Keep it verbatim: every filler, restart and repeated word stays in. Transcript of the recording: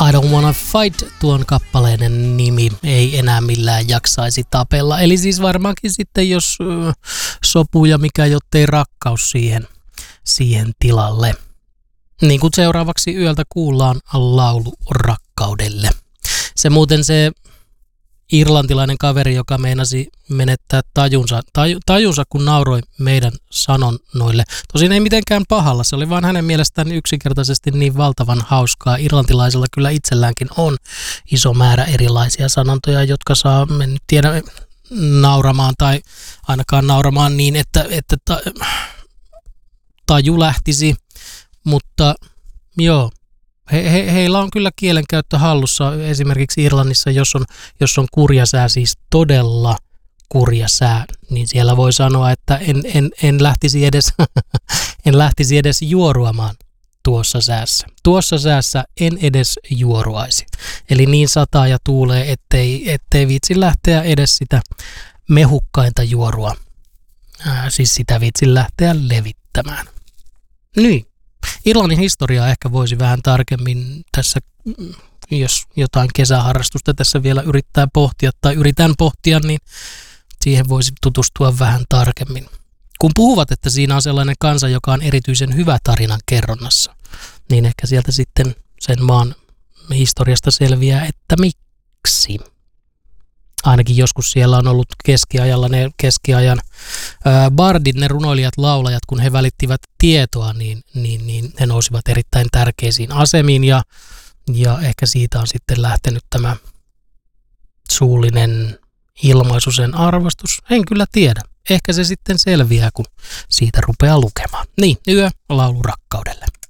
I don't wanna fight, tuon kappaleiden nimi, ei enää millään jaksaisi tapella. Eli siis varmaankin sitten, jos ö, sopuu ja mikä jottei rakkaus siihen, siihen tilalle. Niin kuin seuraavaksi yöltä kuullaan laulu rakkaudelle. Se muuten se irlantilainen kaveri, joka meinasi menettää tajunsa, taju, tajunsa, kun nauroi meidän sanonnoille. Tosin ei mitenkään pahalla, se oli vaan hänen mielestään yksinkertaisesti niin valtavan hauskaa. Irlantilaisilla kyllä itselläänkin on iso määrä erilaisia sanontoja, jotka saa, en nyt tiedä, nauramaan tai ainakaan nauramaan niin, että, että ta, taju lähtisi, mutta joo. He, he, heillä on kyllä kielenkäyttö hallussa esimerkiksi Irlannissa, jos on, jos on kurja sää, siis todella kurja sää, niin siellä voi sanoa, että en, en, en, lähtisi, edes, en lähtisi edes juoruamaan tuossa säässä. Tuossa säässä en edes juoruaisi. Eli niin sataa ja tuulee, ettei, ettei viitsi lähteä edes sitä mehukkainta juorua, Ää, siis sitä viitsi lähteä levittämään. Niin. Irlannin historiaa ehkä voisi vähän tarkemmin tässä, jos jotain kesäharrastusta tässä vielä yrittää pohtia tai yritän pohtia, niin siihen voisi tutustua vähän tarkemmin. Kun puhuvat, että siinä on sellainen kansa, joka on erityisen hyvä tarinan kerronnassa, niin ehkä sieltä sitten sen maan historiasta selviää, että miksi. Ainakin joskus siellä on ollut keskiajalla ne keskiajan ää, bardit, ne runoilijat, laulajat, kun he välittivät tietoa, niin, niin, niin he nousivat erittäin tärkeisiin asemiin ja, ja ehkä siitä on sitten lähtenyt tämä suullinen ilmaisu, sen arvostus. En kyllä tiedä. Ehkä se sitten selviää, kun siitä rupeaa lukemaan. Niin, yö laulu rakkaudelle.